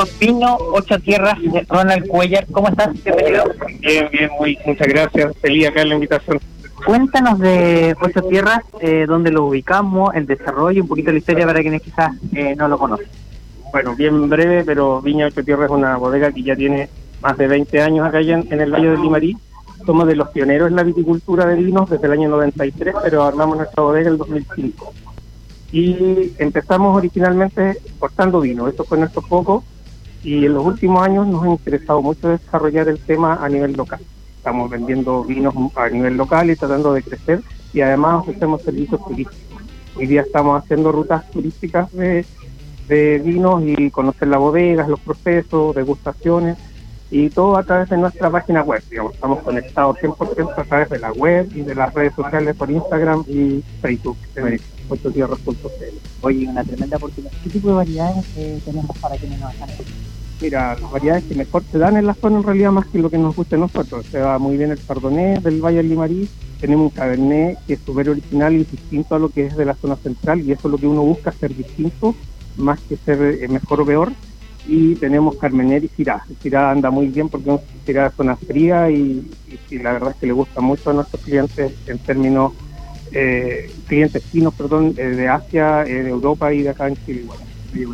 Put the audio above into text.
Pino, Ocho Tierras, Ronald Cuellar, ¿cómo estás? Bienvenido. Bien, muchas gracias. Feliz acá en la invitación. Cuéntanos de Ocho Tierras, dónde lo ubicamos, el desarrollo, un poquito la historia para quienes quizás no lo conocen. Bueno, bien breve, pero Viña Ocho Tierras es una bodega que ya tiene más de 20 años acá en el Valle del Limarí. Somos de los pioneros en la viticultura de vinos desde el año 93, pero armamos nuestra bodega en el 2005. Y empezamos originalmente exportando vino, eso fue nuestro foco, y en los últimos años nos ha interesado mucho desarrollar el tema a nivel local. Estamos vendiendo vinos a nivel local y tratando de crecer, y además ofrecemos servicios turísticos. Hoy día estamos haciendo rutas turísticas de vinos y conocer las bodegas, los procesos, degustaciones, y todo a través de nuestra página web. Digamos, estamos conectados 100% a través de la web y de las redes sociales por Instagram y Facebook, ochotierras.cl. Oye, una tremenda oportunidad. ¿Qué tipo de variedades tenemos para quienes nos están escuchando? Mira, las variedades que mejor se dan en la zona en realidad más que lo que nos gusta a nosotros. Se va muy bien el Chardonnay del Valle del Limarí, tenemos un Cabernet que es súper original y distinto a lo que es de la zona central, y eso es lo que uno busca, ser distinto, más que ser mejor o peor. Y tenemos Carmener y Syrah. El Syrah anda muy bien porque es un Syrah de zona fría y la verdad es que le gusta mucho a nuestros clientes en términos, clientes chinos, perdón, de Asia, de Europa y de acá en Chile. Bueno,